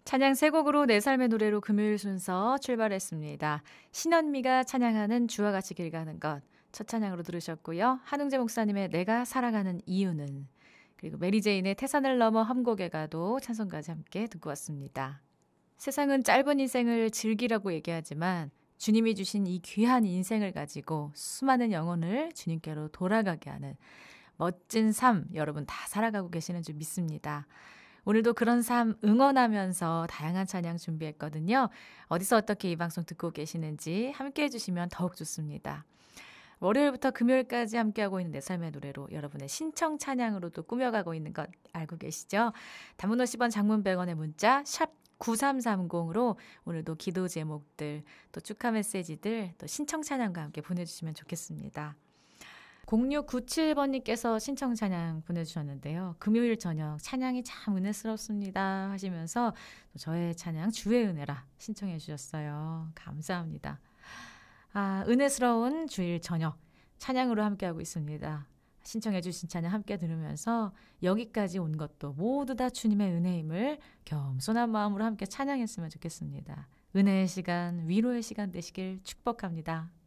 찬양 세 곡으로 내 삶의 노래로 금요일 순서 출발했습니다. 신현미가 찬양하는 주와 같이 길 가는 것 첫 찬양으로 들으셨고요. 한웅재 목사님의 내가 살아가는 이유는, 그리고 메리제인의 태산을 넘어 험곡에 가도 찬송까지 함께 듣고 왔습니다. 세상은 짧은 인생을 즐기라고 얘기하지만 주님이 주신 이 귀한 인생을 가지고 수많은 영혼을 주님께로 돌아가게 하는 멋진 삶 여러분 다 살아가고 계시는 줄 믿습니다. 오늘도 그런 삶 응원하면서 다양한 찬양 준비했거든요. 어디서 어떻게 이 방송 듣고 계시는지 함께 해주시면 더욱 좋습니다. 월요일부터 금요일까지 함께하고 있는 내 삶의 노래로 여러분의 신청 찬양으로도 꾸며가고 있는 것 알고 계시죠? 단문 50원, 장문 100원의 문자 샵 9330으로 오늘도 기도 제목들, 또 축하 메시지들, 또 신청 찬양과 함께 보내주시면 좋겠습니다. 0697번님께서 신청 찬양 보내주셨는데요. 금요일 저녁 찬양이 참 은혜스럽습니다 하시면서 저의 찬양 주의 은혜라 신청해 주셨어요. 감사합니다. 은혜스러운 주일 저녁 찬양으로 함께하고 있습니다. 신청해 주신 찬양 함께 들으면서 여기까지 온 것도 모두 다 주님의 은혜임을 겸손한 마음으로 함께 찬양했으면 좋겠습니다. 은혜의 시간, 위로의 시간 되시길 축복합니다.